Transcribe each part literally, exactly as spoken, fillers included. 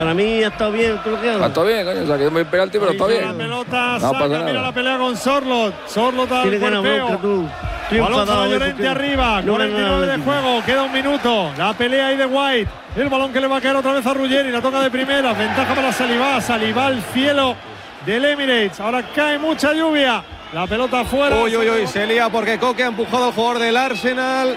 Para mí ha estado bien, ¿tú lo que haces? Ha estado bien, coño, o sea, que es muy penalti, pero está bien. La pelota, No saca, pasa nada. mira la pelea con Sorloth. Sorloth al Tiene ganas, golpeo. Bronca, tú. Estoy Balón enfadado, para ¿eh? Llorente Porque arriba, no cuarenta y nueve gana de el juego, queda un minuto. La pelea ahí de White. El balón que le va a caer otra vez a Ruggeri, la toca de primera. Ventaja para Saliba. Saliba al cielo del Emirates. Ahora cae mucha lluvia. La pelota fuera. Uy, uy, uy, se lía porque Koke ha empujado al jugador del Arsenal.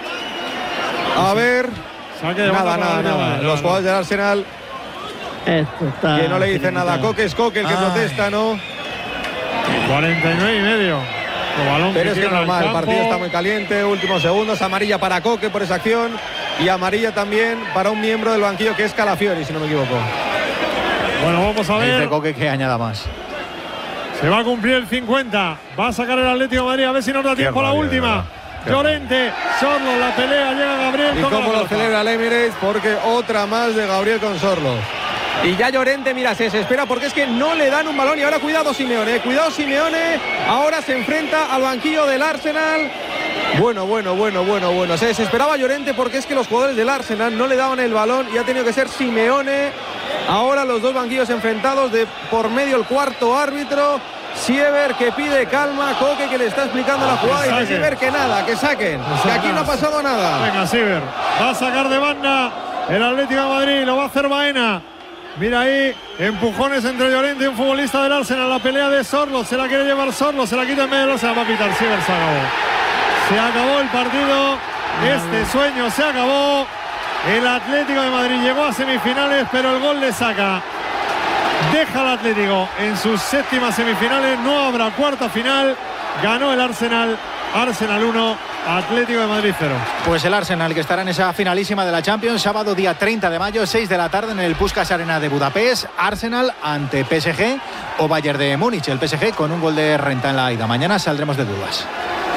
A ver. Saque de Nada, banda nada, para la nada. Liga. Los jugadores del Arsenal Esto está. que no le dicen nada a Koke, es Koke el que Ay. protesta, ¿no? cuarenta y nueve y medio. El balón Pero es que es tira al normal, el campo. partido está muy caliente, últimos segundos, amarilla para Koke por esa acción y amarilla también para un miembro del banquillo que es Calafiori, si no me equivoco. Bueno, vamos a ver. Dice Koke que añada más. Se va a cumplir el cincuenta. Va a sacar el Atlético de Madrid. A ver si nos da tiempo a la rabia, última. Llorente, Sorloth, la pelea, llega Gabriel. Y toca cómo la lo pelota. celebra el Emirates, porque otra más de Gabriel con Sorloth. Y ya Llorente, mira, se desespera porque es que no le dan un balón. Y ahora cuidado Simeone, cuidado Simeone. Ahora se enfrenta al banquillo del Arsenal. Bueno, bueno, bueno, bueno, bueno. Se desesperaba Llorente porque es que los jugadores del Arsenal no le daban el balón y ha tenido que ser Simeone. Ahora los dos banquillos enfrentados, de por medio el cuarto árbitro. Siever que pide calma, Koke que le está explicando la jugada y dice Siever que nada, que saquen, que aquí no ha pasado nada. Venga, Siever, va a sacar de banda el Atlético de Madrid, lo va a hacer Baena. Mira ahí, empujones entre Llorente y un futbolista del Arsenal. La pelea de Sorloth, se la quiere llevar Sorloth, se la quita en medio del Arsenal, va a pitar Siever, se acabó. Se acabó el partido, este sueño se acabó. El Atlético de Madrid llegó a semifinales, pero el gol le saca. Deja al Atlético en sus séptimas semifinales, no habrá cuarta final. Ganó el Arsenal, Arsenal uno, Atlético de Madrid cero. Pues el Arsenal que estará en esa finalísima de la Champions, sábado día treinta de mayo, seis de la tarde en el Puskás Arena de Budapest. Arsenal ante P S G o Bayern de Múnich. El P S G con un gol de renta en la ida. Mañana saldremos de dudas.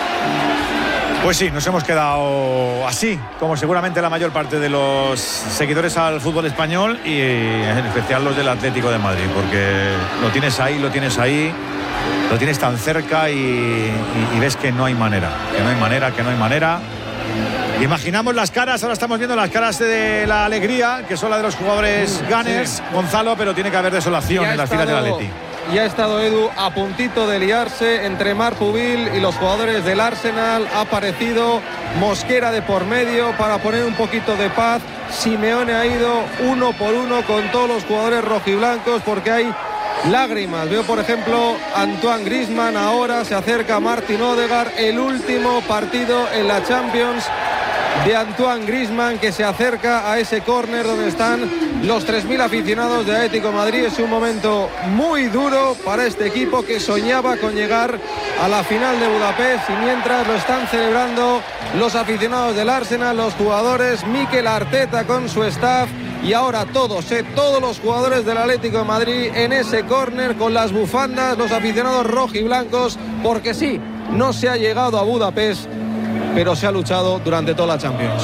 Pues sí, nos hemos quedado así, como seguramente la mayor parte de los seguidores al fútbol español y en especial los del Atlético de Madrid, porque lo tienes ahí, lo tienes ahí, lo tienes tan cerca y, y, y ves que no hay manera, que no hay manera, que no hay manera. Imaginamos las caras, ahora estamos viendo las caras de la alegría, que son las de los jugadores Gunners, sí. Gonzalo, pero tiene que haber desolación en las filas del Atleti. Y ha estado Edu a puntito de liarse entre Marc Pubil y los jugadores del Arsenal. Ha aparecido Mosquera de por medio para poner un poquito de paz. Simeone ha ido uno por uno con todos los jugadores rojiblancos porque hay lágrimas. Veo por ejemplo Antoine Griezmann, ahora se acerca a Martin Odegaard, el último partido en la Champions de Antoine Griezmann, que se acerca a ese córner donde están los tres mil aficionados de Atlético de Madrid. Es un momento muy duro para este equipo que soñaba con llegar a la final de Budapest, y mientras lo están celebrando los aficionados del Arsenal, los jugadores, Mikel Arteta con su staff, y ahora todos, eh, todos los jugadores del Atlético de Madrid en ese córner con las bufandas, los aficionados rojiblancos, porque sí, no se ha llegado a Budapest, pero se ha luchado durante toda la Champions.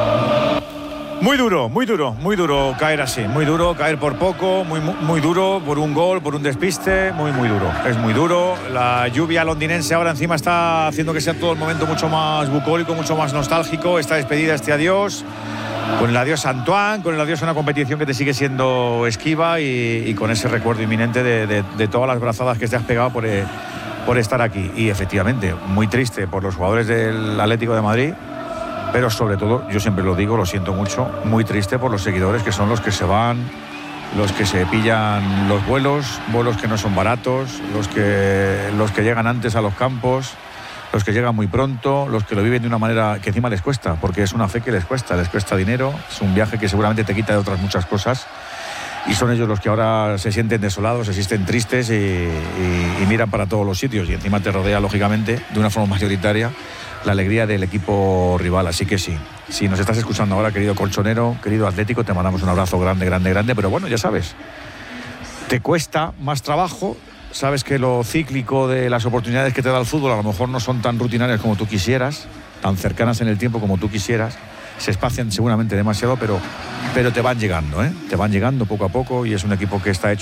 Muy duro, muy duro, muy duro caer así, muy duro, caer por poco, muy, muy duro, por un gol, por un despiste, muy, muy duro. Es muy duro. La lluvia londinense ahora encima está haciendo que sea todo el momento mucho más bucólico, mucho más nostálgico. Esta despedida, este adiós, con el adiós a Antoine, con el adiós a una competición que te sigue siendo esquiva y, y con ese recuerdo inminente de, de, de todas las brazadas que te has pegado por, eh, por estar aquí. Y efectivamente, muy triste por los jugadores del Atlético de Madrid, pero sobre todo, yo siempre lo digo, lo siento mucho, muy triste por los seguidores, que son los que se van, los que se pillan los vuelos, vuelos que no son baratos, los que, los que llegan antes a los campos, los que llegan muy pronto, los que lo viven de una manera que encima les cuesta, porque es una fe que les cuesta, les cuesta dinero, es un viaje que seguramente te quita de otras muchas cosas, y son ellos los que ahora se sienten desolados, se sienten tristes y, y, y miran para todos los sitios, y encima te rodea, lógicamente, de una forma mayoritaria, la alegría del equipo rival. Así que sí, si nos estás escuchando ahora, querido colchonero, querido Atlético, te mandamos un abrazo grande, grande, grande, pero bueno, ya sabes, te cuesta más trabajo, sabes que lo cíclico de las oportunidades que te da el fútbol a lo mejor no son tan rutinarias como tú quisieras, tan cercanas en el tiempo como tú quisieras, se espacian seguramente demasiado, pero, pero te van llegando, ¿eh? te van llegando poco a poco, y es un equipo que está hecho